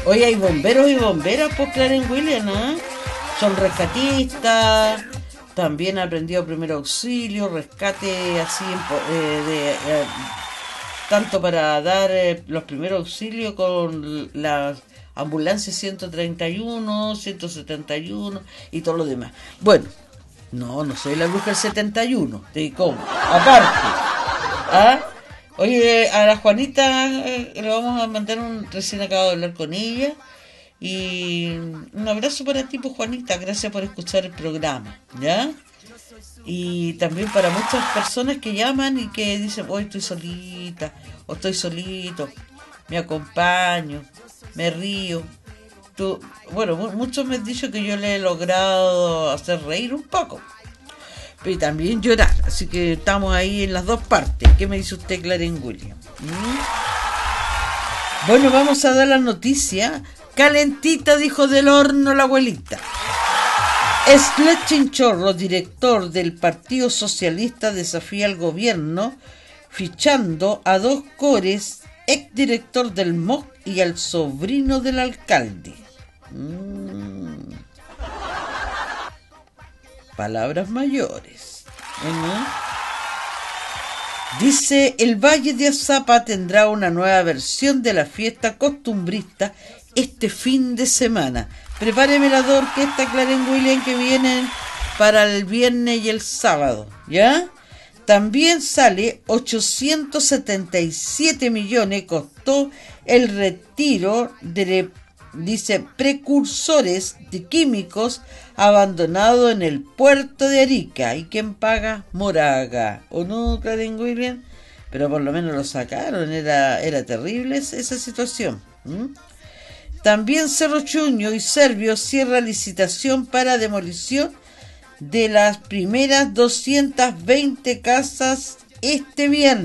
Oye, hay bomberos y bomberas por Clarence Williams, ¿eh? Son rescatistas, también aprendió primer auxilio, rescate así, tanto para dar los primeros auxilios con las ambulancias 131, 171 y todo lo demás. Bueno, no soy la bruja del 71, te como, aparte. ¿Ah? Oye, a la Juanita le vamos a mandar recién acabo de hablar con ella. Y un abrazo para ti, pues, Juanita, gracias por escuchar el programa, ¿ya? Y también para muchas personas que llaman y que dicen, hoy estoy solita, o estoy solito, me acompaño, me río. Bueno, muchos me han dicho que yo le he logrado hacer reír un poco, pero también llorar, así que estamos ahí en las dos partes. ¿Qué me dice usted, Clarence Williams? Bueno, vamos a dar la noticia. Calentita, dijo del horno la abuelita. Esclet Chinchorro, director del Partido Socialista, desafía al gobierno fichando a 2 cores, exdirector del MOC y al sobrino del alcalde. Palabras mayores. Dice, el Valle de Azapa tendrá una nueva versión de la fiesta costumbrista este fin de semana. Prepáreme la orquesta Clarence Williams que vienen para el viernes y el sábado, ¿ya? También sale 877 millones costó el retiro de, dice, precursores de químicos abandonados en el puerto de Arica. ¿Y quién paga? Moraga. ¿O no, Clarence Williams? Pero por lo menos lo sacaron, era terrible esa situación. También Cerro Chuño y Servio cierra licitación para demolición de las primeras 220 casas este viernes.